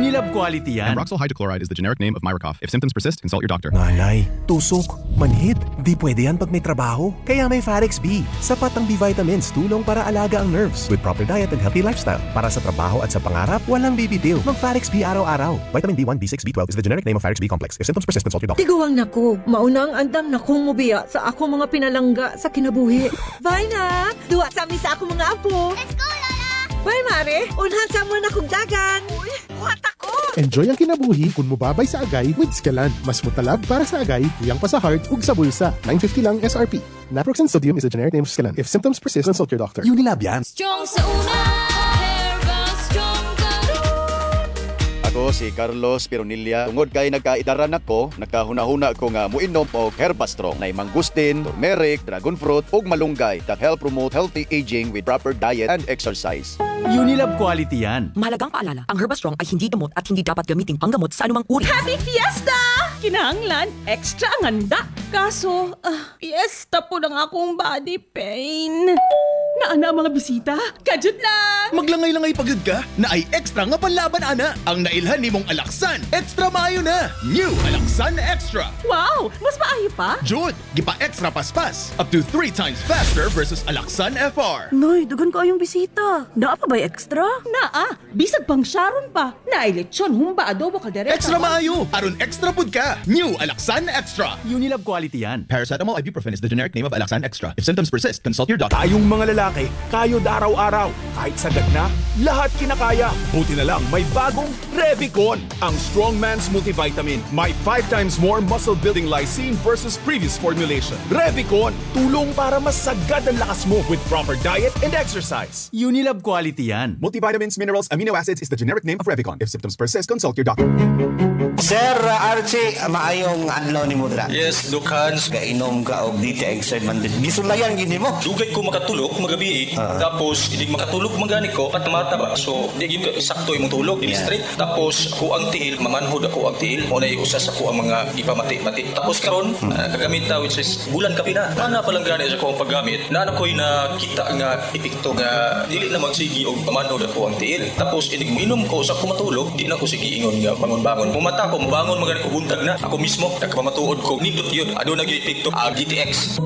Unilab quality yan. Amroxol hydrochloride is the generic name of Myracough. If symptoms persist, consult your doctor. Nanay, tusok, manhid. Di pwede yan pag may trabaho. Kaya may Farex B. Sapat ang B-vitamins, tulong para alaga ang nerves. With proper diet and healthy lifestyle. Para sa trabaho at sa pangarap, walang bibitiw. Mag-Farex B araw-araw. Vitamin B1, B6, B12 is the generic name of Farex B complex. If symptoms persist, consult your doctor. Tiguang nako, maunang andam na kong mubiya sa ako mga pinalangga sa kinabuhi. Bye na! Duwa sa amin sa ako mga apo. Let's go, Lola! Bye, Mare! Unhan sa mo na kong dagan. Uy, buhat ako! Enjoy ang kinabuhi kung mubabay sa agay with Scalan. Mas mutalab para sa agay, tuyang pa sa heart ug sa bulsa. $9.50 lang SRP. Naproxen sodium is a generic name of Scalan. If symptoms persist, consult your doctor. Unilab yan. Strong sa una, Herbal Strong Ako si Carlos Pironilla. Tungod kay nagkaidaran ako, nakahuna-huna ko nga muinom og Herbastrong na mangustin, turmeric, dragon fruit ug malunggay that help promote healthy aging with proper diet and exercise. Unilab quality yan. Mahalagang paalala, ang Herbastrong ay hindi gamot at hindi dapat gamitin panggamot sa anumang uri. Happy Fiesta! Kinahanglan, extra ang handa. Kaso, fiesta po ng akong body pain. Naana mga bisita? Kajut lang! Maglangay-langay pagod ka na ay extra nga panlaban ana. Ang nailhan ni mong Alaksan, extra maayo na. New Alaksan Extra. Wow! Mas maayo pa? Jud, gipa extra paspas. Up to 3 times faster versus Alaksan FR. Noy, dugan ko yung bisita. Naa pa ba extra? Naa, bisag pang Sharon pa. Naay lechon, humba, adobo, kaldereta. Extra maayo, aron extra pud ka. New Alaksan Extra. Unilab quality yan. Paracetamol ibuprofen is the generic name of Alaksan Extra. If symptoms persist, consult your doctor. Tayong mga lalaki, kayod araw-araw. Kahit sagad na, lahat kinakaya. Buti na lang, may bagong Revicon. Ang Strongman's Multivitamin. May 5 times more muscle-building lysine versus previous formulation. Revicon, tulong para mas sagad ang lakas mo with proper diet and exercise. Unilab quality yan. Multivitamins, minerals, amino acids is the generic name of Revicon. If symptoms persist, consult your doctor. Sir Archie, maayong adlaw ni Mudra. Yes, Dukhan. Gainom ka og DTX 700. Gisulayan gini mo. Dugay ko makatulog magabi. Tapos hindi makatulog magani ko at mata ba. So di gyud sakto imong tulog, di straight. Tapos ako ang tiil, mamanhod ako ang tiil. Unay usas ako ang mga ipamati-mati. Tapos karon kagamit ta which is bulan kapi na. Ana pa lang gani sa ko ang paggamit. Na ko'y nakita nga epekto nga dili na magsigi og mamanhod ako ang tiil. Tapos inig minom ko sa kumatulog, di na ko sige ingon nga bangon-bangon. Mumata ko bangon magani ko buntag na. Ako mismo nagpamatuod ko nindot yun. Ano naging epekto? GTX.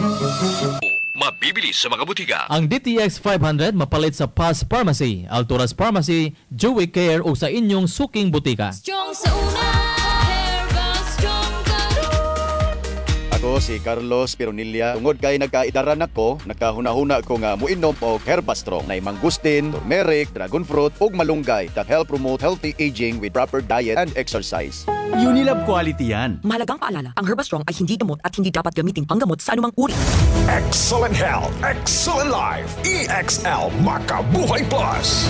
Mabibili sa mga butika. Ang DTX 500 mapalit sa Paz Pharmacy, Alturas Pharmacy, Jewel Care o sa inyong suking butika. Strong sa una, Herbal Strong Ako si Carlos Pironilla. Tungod kay nagkaidaran ako, nakahuna-huna ko nga muinom og Herbastrong na mangustin, turmeric, dragon fruit ug malunggay that help promote healthy aging with proper diet and exercise. Unilab quality yan. Mahalagang paalala, ang Herbastrong ay hindi gamot at hindi dapat gamitin panggamot sa anumang uri. Excellent health, excellent life. EXL Makabuhay Plus.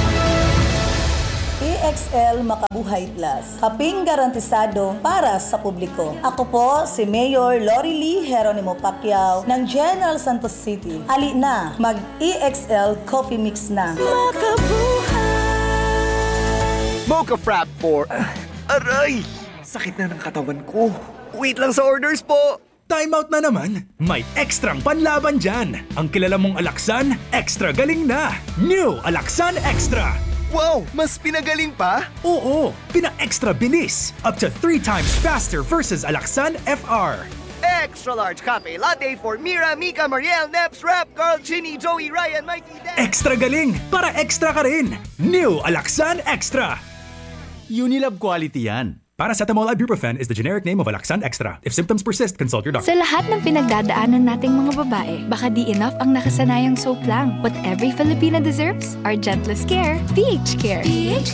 EXL Makabuhay Plus. Kaping garantisado para sa publiko. Ako po si Mayor Lori Lee Geronimo Pacquiao ng General Santos City. Ali na, mag-EXL Coffee Mix na. Makabuhay! Mocha Frap for... aray! Sakit na ng katawan ko. Wait lang sa orders po! Time out na naman. May ekstrang panlaban dyan. Ang kilala mong Alaksan, extra galing na. New Alaksan Extra. Wow! Mas pinagaling pa? Oo, pina-extra bilis. Up to 3 times faster versus Alaksan FR. Extra large cafe latte for Mira, Mika, Mariel, Neps, Rap, Carl, Chinny, Joey, Ryan, Mikey, Dan. Extra galing para extra ka rin. New Alaksan Extra. Unilab quality yan. Paracetamol ibuprofen is the generic name of Alaksan Extra. If symptoms persist, consult your doctor. Sa lahat ng pinagdadaanan nating mga babae, baka di enough ang nakasanayang soap lang. What every Filipina deserves, our gentlest care, PH Care.